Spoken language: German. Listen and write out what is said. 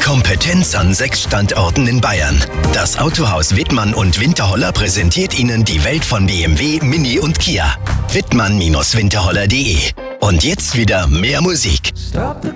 Kompetenz an 6 Standorten in Bayern. Das Autohaus Wittmann und Winterholler präsentiert Ihnen die Welt von BMW, Mini und Kia. Wittmann-winterholler.de. Und jetzt wieder mehr Musik. Stop the